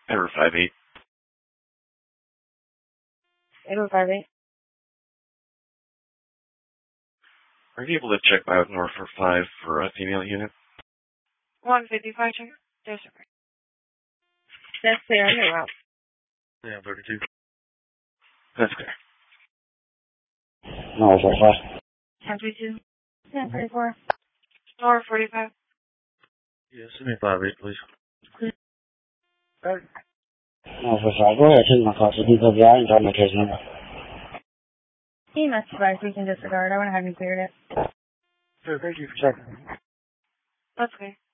Error 58. Error 58. Are you able to check by Norfolk 5 for a female unit? 155, check. Yes, sir. That's clear. On your route. Yeah, 32. That's clear. Norfolk 5. 1032. 1034. North 45. Yeah, send me 58, please. Norfolk 5, go ahead, take my call. So details the iron, tell my case number. EMS device, we can disregard. I want to have you cleared it. Sure, thank you for checking. That's okay.